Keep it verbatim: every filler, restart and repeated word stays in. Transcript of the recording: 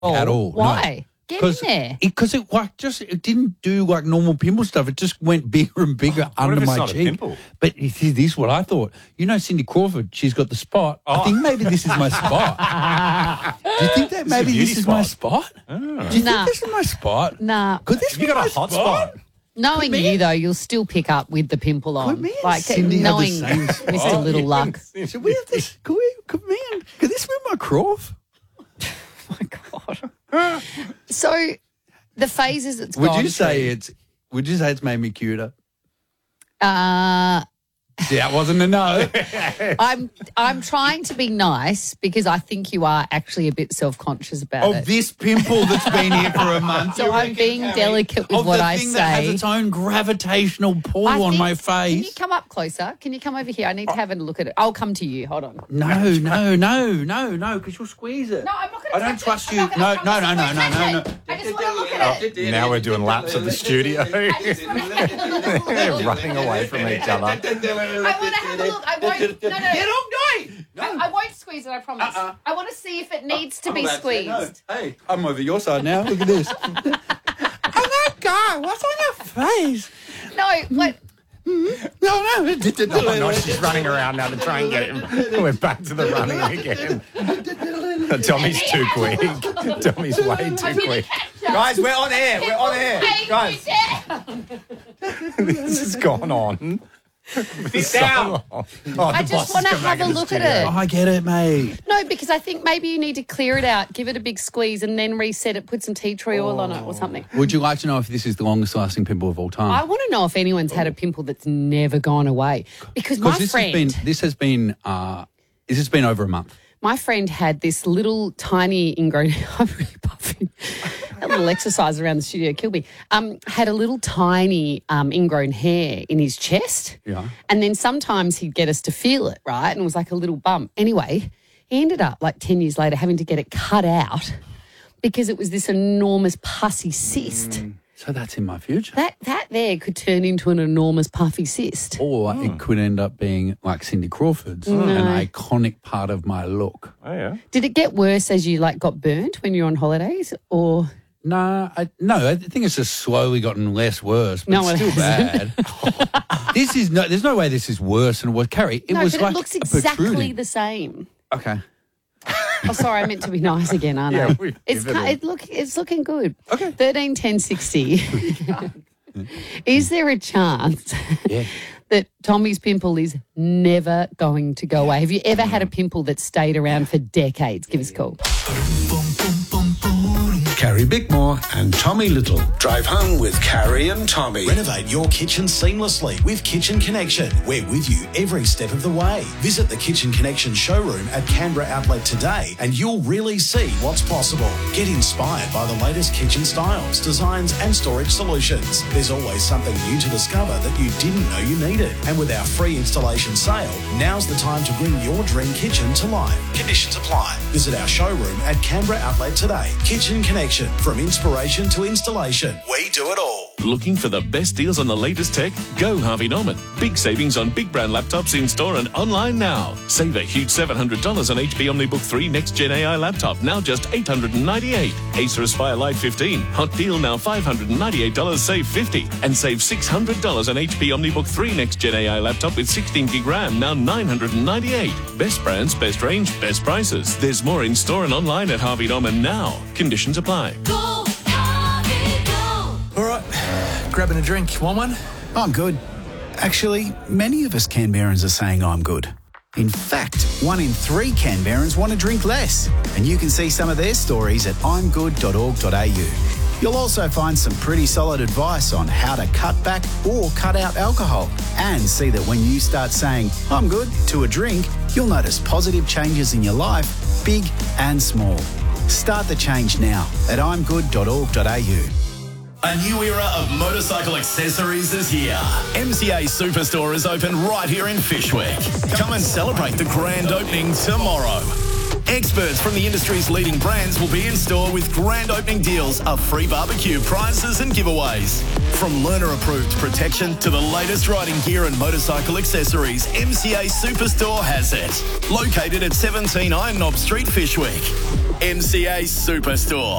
at all. Why? No. Get in there. Because it, it like just it didn't do like normal pimple stuff. It just went bigger and bigger Oh, under what if it's my not a cheek. pimple? But this is what I thought. You know, Cindy Crawford. She's got the spot. Oh. I think maybe this is my spot. Do you think that maybe beauty this is my spot. spot? Do you Nah. think this is my spot? Nah. Could this You be got my a hot spot. Knowing you, though, you'll still pick up with the pimple on. Could me and like, Cindy have the knowing same spot? Mister Little Luck. Should we have this? Could we? Could me and could this be my Crawf? So, the phases it's Would gone you say through, it's? Would you say it's made me cuter? Uh, That wasn't a no. I'm I'm trying to be nice because I think you are actually a bit self-conscious about Of it. this pimple that's been here for a month. So I'm being delicate with of what the I thing that has say. its own gravitational pull I on think- my Can you face. come up closer? Can you come over here? I need to have a look at it. I'll come to you. Hold on. No, no, no, no, no, because you'll squeeze it. No, I'm not going I to don't trust you. No, no, no, no, no, no, no. I just want to look at it. Now we're doing laps of the studio. Running away from each other. I want to have a look. I won't. No, no. Get off, no. I, I won't squeeze it, I promise. Uh-uh. I want to see if it needs to be I'm about say no. squeezed. Hey, I'm over your side now. Look at this. Oh my God, what's on your face? No, what? No, no. Oh, no, she's running around now to try and get him. We're back to the running again. Tommy's too quick. Tommy's way too quick. Guys, we're on air. We're on air. Guys, this has gone on. Sit down. Oh, I just want to have a look at it. Oh, I get it, mate. No, because I think maybe you need to clear it out, give it a big squeeze, and then reset it, put some tea tree oil on it or something. Would you like to know if this is the longest lasting pimple of all time? I want to know if anyone's had a pimple that's never gone away. Because my Because this friend, has been, this has been, uh, this has been over a month. my friend had this little tiny ingrown. I'm really puffing. That little exercise around the studio killed me. Um, had a little tiny um, ingrown hair in his chest. Yeah. And then sometimes he'd get us to feel it, right? And it was like a little bump. Anyway, he ended up like ten years later having to get it cut out because it was this enormous pussy cyst. Mm. So that's in my future. That that there could turn into an enormous puffy cyst. Or it could end up being like Cindy Crawford's, an iconic part of my look. Oh, yeah. Did it get worse as you like got burnt when you were on holidays, or? No, I, no, I think it's just slowly gotten less worse, but No, it's it still bad. This is no, there's no way this is worse than it was. Carrie, it no, was but like it looks a exactly protruding. the same. Okay. Oh, sorry, I meant to be nice again, aren't Yeah, I? we've It's given ca- it. it look it's looking good. Okay. Thirteen ten sixty. Is there a chance Yeah. that Tommy's pimple is never going to go away? Have you ever had a pimple that stayed around for decades? Give us a call. Carrie Bickmore and Tommy Little. Drive home with Carrie and Tommy. Renovate your kitchen seamlessly with Kitchen Connection. We're with you every step of the way. Visit the Kitchen Connection showroom at Canberra Outlet today and you'll really see what's possible. Get inspired by the latest kitchen styles, designs and storage solutions. There's always something new to discover that you didn't know you needed. And with our free installation sale, now's the time to bring your dream kitchen to life. Conditions apply. Visit our showroom at Canberra Outlet today. Kitchen Connection. From inspiration to installation, we do it all. Looking for the best deals on the latest tech? Go Harvey Norman. Big savings on big brand laptops in store and online now. Save a huge seven hundred dollars on H P OmniBook three Next Gen A I laptop, now just eight hundred ninety-eight dollars. Acer Aspire Lite fifteen, hot deal now five hundred ninety-eight dollars, save fifty dollars. And save six hundred dollars on H P OmniBook three Next Gen A I laptop with sixteen gig RAM, now nine hundred ninety-eight dollars. Best brands, best range, best prices. There's more in store and online at Harvey Norman now. Conditions apply. Go, Harvey, go. All right, grabbing a drink. Want one? I'm good. Actually, many of us Canberrans are saying I'm good. In fact, one in three Canberrans want to drink less. And you can see some of their stories at i'm good dot org dot a u. You'll also find some pretty solid advice on how to cut back or cut out alcohol. And see that when you start saying, I'm good, to a drink, you'll notice positive changes in your life, big and small. Start the change now at i'm good dot org dot a u. A new era of motorcycle accessories is here. M C A Superstore is open right here in Fishwick. Come and celebrate the grand opening tomorrow. Experts from the industry's leading brands will be in store with grand opening deals of free barbecue, prizes and giveaways. From learner-approved protection to the latest riding gear and motorcycle accessories, M C A Superstore has it. Located at seventeen Iron Knob Street, Fishwick. M C A Superstore.